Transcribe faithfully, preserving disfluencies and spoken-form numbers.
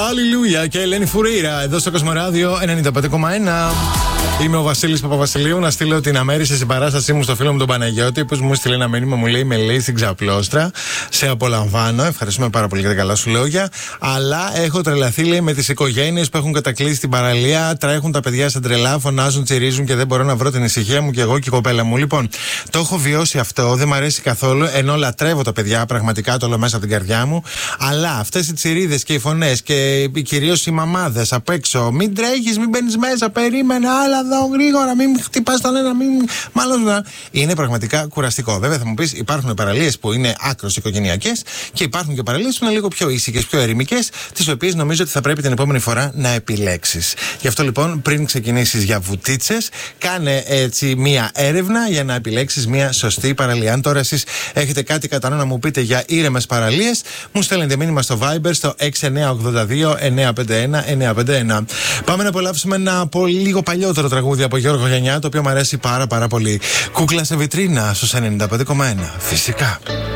Αλληλούια και Ελένη Φουρέιρα εδώ στο Κοσμοράδιο ενενήντα πέντε κόμμα ένα. Είμαι ο Βασίλης Παπαβασιλείου. Να στείλω την αμέριση στην παράστασή μου στο φίλο μου τον Παναγιώτη, που μου στείλει ένα μήνυμα, μου λέει: με λέει στην Ξαπλώστρα. Σε απολαμβάνω. Ευχαριστούμε πάρα πολύ για τα καλά σου λόγια. Αλλά έχω τρελαθεί, λέει, με τις οικογένειες που έχουν κατακλείσει την παραλία. Τρέχουν τα παιδιά σαν τρελά, φωνάζουν, τσιρίζουν και δεν μπορώ να βρω την ησυχία μου κι εγώ και η κοπέλα μου. Λοιπόν, το έχω βιώσει αυτό, δεν μου αρέσει καθόλου. Ενώ λατρεύω τα παιδιά, πραγματικά το όλο μέσα από την καρδιά μου. Αλλά αυτές οι τσιρίδες και οι φωνές και κυρίως οι μαμάδες απ' έξω, μην τρέχεις, μην μπαίνεις μέσα, περίμενε, άλλα εδώ γρήγορα, μην χτυπάς τον ένα, μην. Μάλλον είναι πραγματικά κουραστικό. Βέβαια, θα μου πεις, υπάρχουν παραλίες που είναι άκρως οικογενειακές και υπάρχουν και παραλίες που είναι λίγο πιο ήσυχες, πιο ερημικές, τις οποίες νομίζω ότι θα πρέπει την επόμενη φορά να επιλέξεις. Γι' αυτό λοιπόν, πριν ξεκινήσεις για βουτίτσες, κάνε έτσι μία έρευνα για να επιλέξεις μία σωστή παραλία. Αν τώρα εσείς έχετε κάτι κατά νου να μου πείτε για ήρεμες παραλίες, μου στέλνετε μήνυμα στο Viber στο έξι εννιά οκτώ δύο εννιά πέντε ένα εννιά πέντε ένα. Πάμε να απολαύσουμε ένα από λίγο παλιότερο τραγούδι από Γιώργο Γιαννιά, το οποίο μου αρέσει πάρα πάρα πολύ. Κούκλα σε βιτρίνα στους ενενήντα πέντε κόμμα ένα. Φυσικά.